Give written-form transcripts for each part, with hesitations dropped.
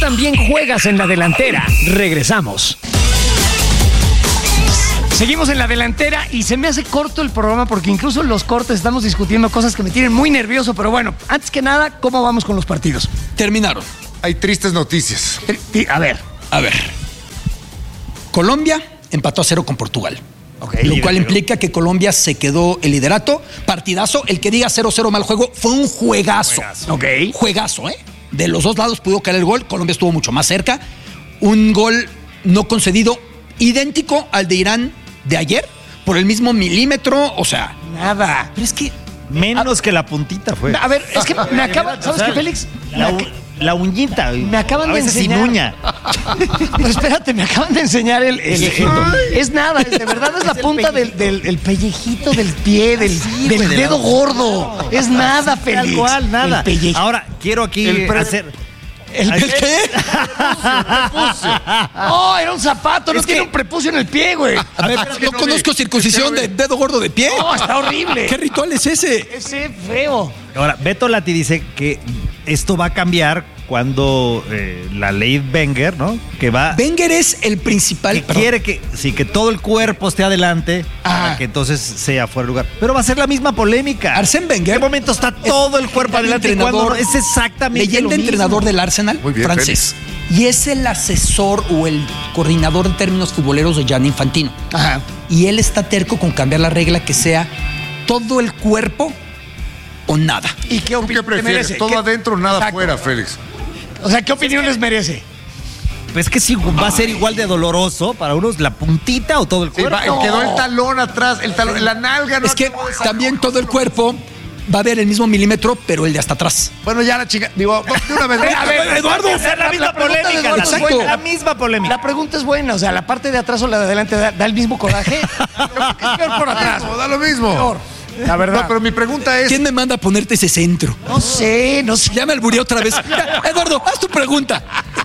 también juegas en la delantera. Regresamos. Seguimos en la delantera y se me hace corto el programa porque incluso en los cortes estamos discutiendo cosas que me tienen muy nervioso. Pero bueno, antes que nada, ¿cómo vamos con los partidos? Terminaron. Hay tristes noticias. A ver. Colombia empató a 0 con Portugal. Okay, lo cual implica que Colombia se quedó el liderato. Partidazo. El que diga 0-0 mal juego fue un juegazo. Ok. Juegazo, ¿eh? De los dos lados pudo caer el gol. Colombia estuvo mucho más cerca. Un gol no concedido idéntico al de Irán de ayer, por el mismo milímetro, o sea, nada. Pero es que menos que la puntita fue. A ver, es que me acaba, ¿sabes qué, Félix? La uñita. Me acaban a de veces enseñar. sin uña. Pero espérate, me acaban de enseñar es nada, de verdad es la punta del pellejito del pie, del dedo gordo. Es nada, Félix. Tal cual, nada. Ahora, quiero aquí hacer... ¿El qué? Oh, era un zapato, no tiene un prepucio en el pie, güey. A ver, no conozco circuncisión de dedo gordo de pie. No, está horrible. ¿Qué ritual es ese? Ese feo. Ahora, Beto Lati dice que esto va a cambiar cuando la ley Wenger, ¿no? Que va... Wenger es el principal... Que quiere que todo el cuerpo esté adelante para que entonces sea fuera de lugar. Pero va a ser la misma polémica. Arsène Wenger... ¿En qué momento está todo el cuerpo adelante? Entrenador, es exactamente leyenda lo mismo. Entrenador del Arsenal, muy bien, francés. Félix. Y es el asesor o el coordinador en términos futboleros de Gianni Infantino. Ajá. Y él está terco con cambiar la regla que sea todo el cuerpo o nada. ¿Y qué opinión prefieres? ¿Todo adentro o nada afuera, Félix? O sea, ¿qué opinión les merece? Pues que sí, va a ser igual de doloroso para unos la puntita o todo el cuerpo. Quedó el talón atrás, la nalga. No es que también todo el cuerpo va a ver el mismo milímetro, pero el de hasta atrás. Bueno, ya la chica, digo, de una vez. A ver, Eduardo, la misma polémica. La misma polémica. La pregunta es buena, o sea, la parte de atrás o la de adelante da el mismo coraje. Es peor por atrás. Da lo mismo. Peor. La verdad. No, pero mi pregunta es... ¿Quién me manda a ponerte ese centro? No sé. Ya me albureé otra vez. Ya, Eduardo, haz tu pregunta.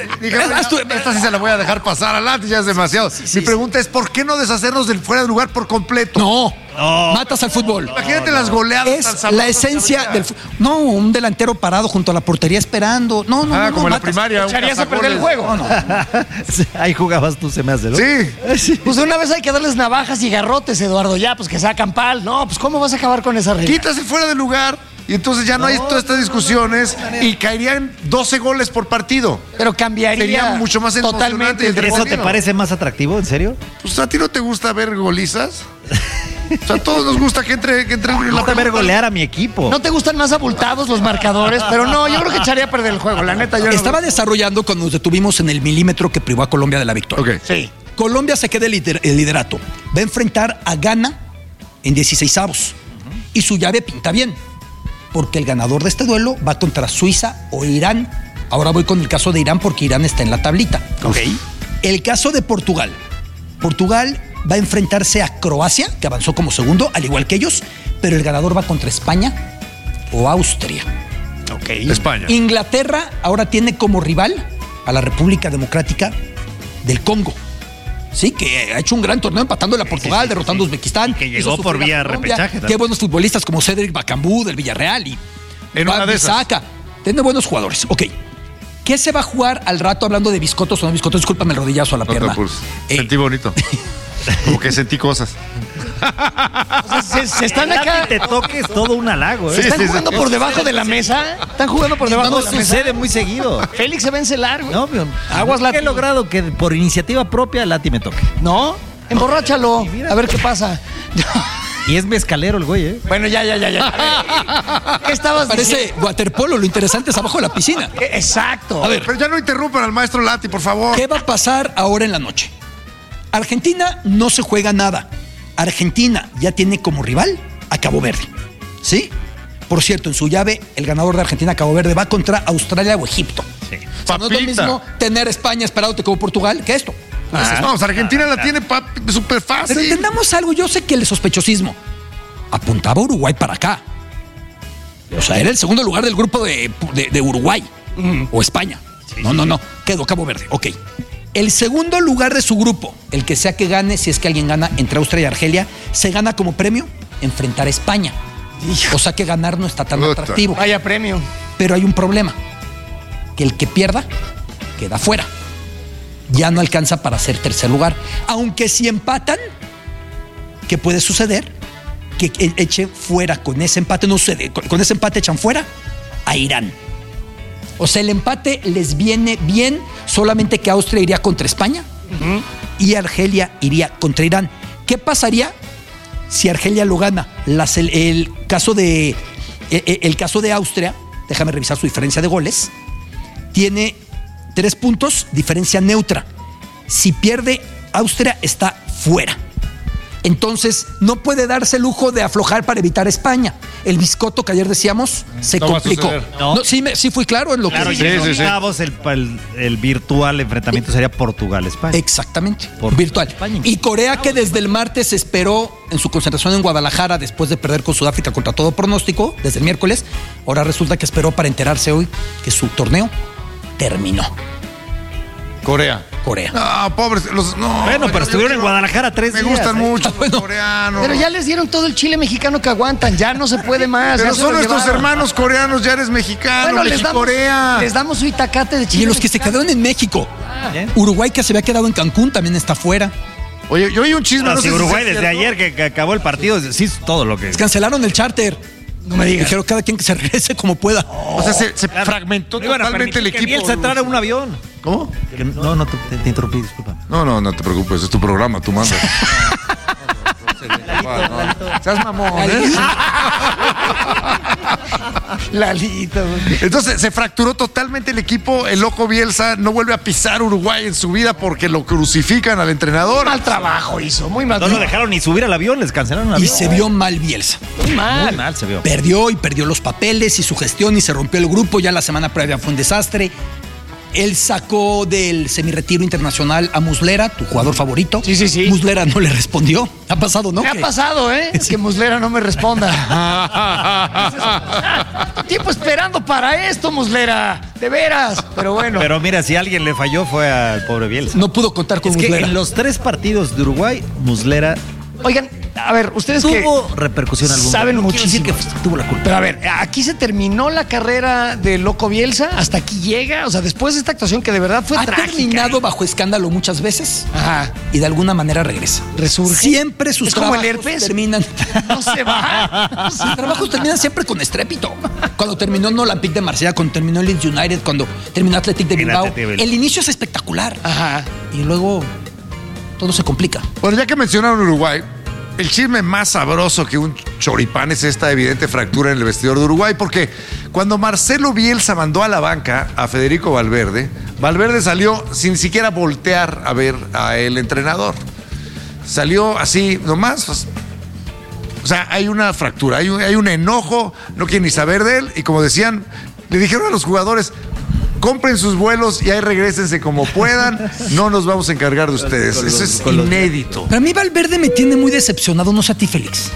Esta sí se la voy a dejar pasar adelante, ya es demasiado. Mi pregunta es, ¿por qué no deshacernos del fuera de lugar por completo? No. Matas al fútbol. Imagínate las goleadas. Es la esencia del fútbol. No, un delantero parado junto a la portería esperando. No, como en la primaria. Echarías a perder el juego. No. Ahí jugabas tú, se me hace, ¿no? Sí. Pues una vez hay que darles navajas y garrotes, Eduardo, ya, pues que sacan pal. No, pues ¿cómo vas a acabar con esa regla? Quitas el fuera de lugar y entonces ya no hay todas estas discusiones y caerían 12 goles por partido. Pero cambiaría. Sería mucho más totalmente. ¿Eso te parece más atractivo, en serio? Pues ¿a ti no te gusta ver golizas? O sea, a todos nos gusta que entre Me gusta ver golear a mi equipo. ¿No te gustan más abultados los marcadores? Pero no, yo creo que echaría a perder el juego, la neta. Estaba desarrollando cuando nos detuvimos en el milímetro que privó a Colombia de la victoria. Ok. Sí. Colombia se queda el liderato. Va a enfrentar a Ghana en 16avos. Y su llave pinta bien. Porque el ganador de este duelo va contra Suiza o Irán. Ahora voy con el caso de Irán porque Irán está en la tablita. Ok. El caso de Portugal. Portugal va a enfrentarse a Croacia, que avanzó como segundo, al igual que ellos, pero el ganador va contra España o Austria. Ok. España. Inglaterra ahora tiene como rival a la República Democrática del Congo. Sí, que ha hecho un gran torneo empatando a Portugal, derrotando a Uzbekistán. Que llegó por vía repechaje. Qué buenos futbolistas como Cédric Bakambu del Villarreal y en una de esas. Tiene buenos jugadores. Ok. ¿Qué se va a jugar al rato hablando de biscotos o no biscotos? Discúlpame el rodillazo a la pierna. Pues, sentí bonito. Como que sentí cosas. O sea, se están acá. Que te toques todo un halago, ¿eh? ¿Se están jugando por debajo de la mesa? ¿Están jugando por debajo de la mesa? Sucede muy seguido. Félix se va a encelar, güey. No, Aguas, Lati. He logrado que por iniciativa propia Lati me toque. ¿No? Emborráchalo. A ver qué pasa. Y es mezcalero el güey, ¿eh? Bueno, ya. A ver, ¿qué estabas Parece diciendo? waterpolo, lo interesante es abajo de la piscina. Exacto. A ver, Pero ya no interrumpan al maestro Lati, por favor. ¿qué va a pasar ahora en la noche? Argentina no se juega nada. Argentina ya tiene como rival a Cabo Verde. ¿Sí? Por cierto, en su llave, el ganador de Argentina-Cabo Verde va contra Australia o Egipto. Sí. O sea, no es lo mismo tener España esperándote como Portugal que esto. Vamos, Argentina la tiene súper fácil. Pero entendamos algo, yo sé que el sospechosismo apuntaba a Uruguay para acá. O sea, era el segundo lugar del grupo de Uruguay o España. No, quedó Cabo Verde. Ok. El segundo lugar de su grupo, el que sea que gane, si es que alguien gana entre Austria y Argelia, se gana como premio enfrentar a España. O sea que ganar no está tan atractivo. Vaya premio. Pero hay un problema. Que el que pierda queda fuera. Ya no alcanza para ser tercer lugar. Aunque si empatan, ¿qué puede suceder? Que eche fuera con ese empate, no sucede, con ese empate echan fuera a Irán. O sea, el empate les viene bien, solamente que Austria iría contra España y Argelia iría contra Irán. ¿Qué pasaría si Argelia lo gana? El caso de Austria, déjame revisar su diferencia de goles, tiene 3 puntos, diferencia neutra. Si pierde, Austria está fuera. Entonces, no puede darse el lujo de aflojar para evitar España. El biscotto que ayer decíamos se complicó. No. No, sí fui claro en lo Claro, que y en octavos el virtual enfrentamiento sería Portugal-España. Exactamente, Por virtual. España. Y Corea, que desde el martes esperó en su concentración en Guadalajara después de perder con Sudáfrica contra todo pronóstico, desde el miércoles, ahora resulta que esperó para enterarse hoy que su torneo terminó. Corea. No, pobres. Bueno, pero estuvieron en Guadalajara 3 días. Me gustan mucho bueno. los coreanos. Pero ya les dieron todo el chile mexicano que aguantan, ya no se puede más. Pero ya se son lo nuestros llevaron. hermanos coreanos, ya eres mexicano, Bueno, Mexicorea. les damos su itacate de chile. Y los que se mexicano. quedaron en México. Bien. Uruguay, que se había quedado en Cancún, también está fuera. Oye, yo oí un chisme. No, no si sé Uruguay sea desde cierto. ayer que acabó el partido, sí es todo lo que... Cancelaron el charter. No me digas. Dijeron cada quien que se regrese como pueda. O sea, se fragmentó No iban a totalmente el permitir que equipo. Bielsa entrara en un avión. ¿Cómo? No, te interrumpí, disculpa. No te preocupes, es tu programa, tú mandas. Seas mamón, ¿eh? Lalito. Entonces se fracturó totalmente el equipo. El loco Bielsa no vuelve a pisar Uruguay en su vida porque lo crucifican al entrenador. Mal trabajo hizo, muy mal. No lo dejaron ni subir al avión, les cancelaron el Y avión. se vio mal Bielsa. Muy mal. Muy mal se vio. Perdió los papeles y su gestión y se rompió el grupo. Ya la semana previa fue un desastre. Él sacó del semirretiro internacional a Muslera, tu jugador favorito. Sí. Muslera no le respondió. Ha pasado, ¿no? Me ha pasado, ¿eh? Que Muslera no me responda. Tiempo esperando para esto, Muslera. De veras. Pero bueno. Pero mira, si alguien le falló fue al pobre Bielsa. No pudo contar con Es que Muslera. en los 3 partidos de Uruguay, Muslera Oigan, a ver, ustedes que tuvo repercusión alguna. saben No quiero decir muchísimo. que tuvo la culpa. Pero a ver, aquí se terminó la carrera de Loco Bielsa, hasta aquí llega, o sea, después de esta actuación que de verdad fue Ha trágica. terminado bajo escándalo muchas veces Ajá. y de alguna manera regresa. Resurge. Siempre sus Es como el trabajos herpes. terminan. No se va. Sus trabajos terminan siempre con estrépito. Cuando terminó en Olympique de Marsella, cuando terminó en Leeds United, cuando terminó Athletic de El Bilbao, Athletic de Bilbao. el inicio es espectacular. Ajá. Y luego todo se complica. Bueno, ya que mencionaron Uruguay, el chisme más sabroso que un choripán es esta evidente fractura en el vestidor de Uruguay, porque cuando Marcelo Bielsa mandó a la banca a Federico Valverde, Valverde salió sin siquiera voltear a ver a el entrenador. Salió así nomás. O sea, hay una fractura, hay un enojo, no quieren ni saber de él, y como decían, le dijeron a los jugadores: compren sus vuelos y ahí regrésense como puedan, no nos vamos a encargar de ustedes. Eso es inédito. Pero a mí Valverde me tiene muy decepcionado, no sé a ti, Félix.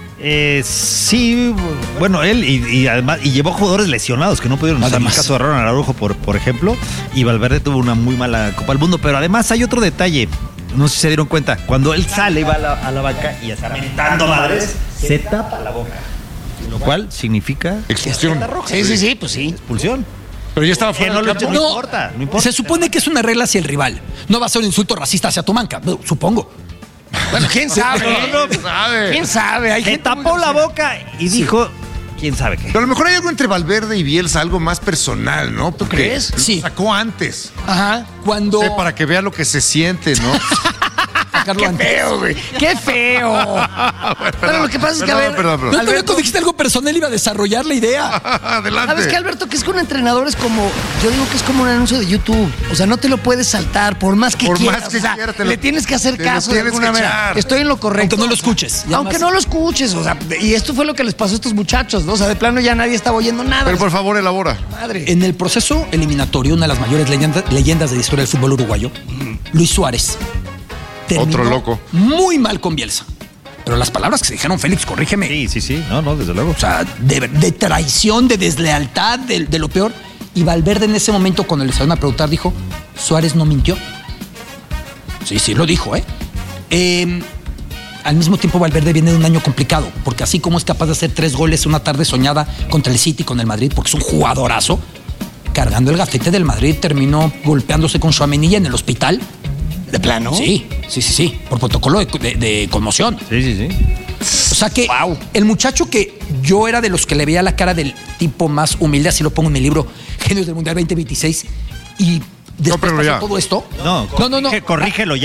Sí, bueno, él y además y llevó jugadores lesionados que no pudieron. En el Además. caso de Ronald Araujo, por ejemplo, y Valverde tuvo una muy mala Copa del Mundo. Pero además hay otro detalle. No sé si se dieron cuenta. Cuando él sale y va a la banca y está mentando madres, se tapa la boca. Lo cual significa Expulsión. Sí, pues sí. expulsión. Pero ya estaba Que fuera no, del campo. no importa, no importa. Se supone que es una regla hacia el rival. No va a ser un insulto racista hacia tu manca, supongo. Bueno, quién sabe. ¿Quién sabe? ¿Quién sabe? Hay Se gente muy tapó la grosera. boca y dijo, quién sabe qué. Pero a lo mejor hay algo entre Valverde y Bielsa, algo más personal, ¿no? ¿Tú crees? Lo Sí. sacó antes. Ajá. Cuando Sí, para que vea lo que se siente, ¿no? sacarlo Qué antes. feo, güey. Qué feo. Bueno, lo que pasa es que, a ver, Perdón. No, Alberto, tú dijiste algo personal, iba a desarrollar la idea. Adelante. ¿sabes qué, Alberto? Que es que un entrenador es como, yo digo que es como un anuncio de YouTube. O sea, no te lo puedes saltar por más que Por quieras. más que o sea, quieras, te lo- le tienes que hacer te lo caso de tienes alguna que manera. echar. Estoy en lo correcto. Aunque no lo o sea, escuches, ya Aunque más. no lo escuches. O sea, y esto fue lo que les pasó a estos muchachos, ¿no? O sea, de plano ya nadie estaba oyendo nada. Pero por favor, elabora. Madre. En el proceso eliminatorio, una de las mayores leyendas de la historia del fútbol uruguayo, Luis Suárez, terminó Otro loco. muy mal con Bielsa. Pero las palabras que se dijeron, Félix, corrígeme. Sí. No, desde luego. O sea, de traición, de deslealtad, de lo peor. Y Valverde en ese momento, cuando le salieron a preguntar, dijo, Suárez no mintió. Sí, lo dijo, ¿eh? Al mismo tiempo, Valverde viene de un año complicado, porque así como es capaz de hacer 3 goles una tarde soñada contra el City, con el Madrid, porque es un jugadorazo, cargando el gafete del Madrid, terminó golpeándose con Tchouaméni en el hospital. ¿De plano? Sí, por protocolo de conmoción. Sí. O sea que el muchacho que yo era de los que le veía la cara del tipo más humilde, así lo pongo en mi libro, Genios del Mundial 2026, y después pasó todo esto. No, corrígelo ya.